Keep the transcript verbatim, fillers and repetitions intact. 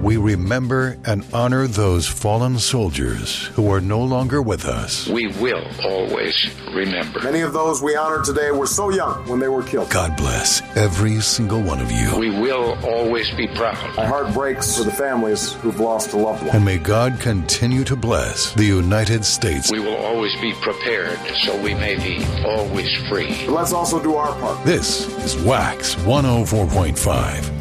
we remember and honor those fallen soldiers who are no longer with us. We will always remember. Many of those we honor today were so young when they were killed. God bless every single one of you. We will always be proud. My heart breaks for the families who've lost a loved one. And may God continue to bless the United States. We will always be prepared so we may be always free. But let's also do our part. This is Wax one oh four point five.